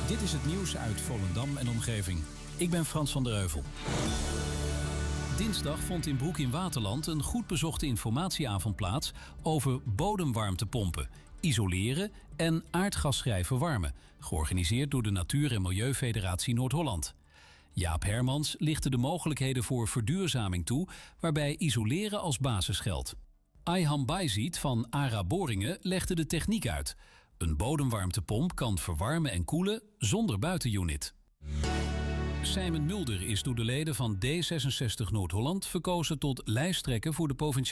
Dit is het nieuws uit Volendam en omgeving. Ik ben Frans van der Heuvel. Dinsdag vond in Broek in Waterland een goed bezochte informatieavond plaats over bodemwarmtepompen, isoleren en aardgasvrij verwarmen, georganiseerd door de Natuur- en Milieufederatie Noord-Holland. Jaap Hermans lichtte de mogelijkheden voor verduurzaming toe, waarbij isoleren als basis geldt. Ayhan Bayziet van ARA Boringen legde de techniek uit. Een bodemwarmtepomp kan verwarmen en koelen zonder buitenunit. Simon Mulder is door de leden van D66 Noord-Holland verkozen tot lijsttrekker voor de provinciale